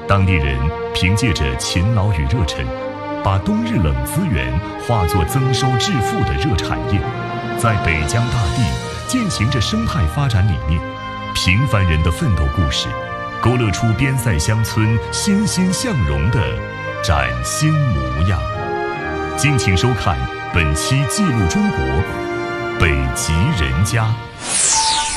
当地人凭借着勤劳与热忱，把冬日冷资源化作增收致富的热产业，在北疆大地践行着生态发展理念。平凡人的奋斗故事，勾勒出边塞乡村欣欣向荣的崭新模样。敬请收看本期《记录中国·北极人家》。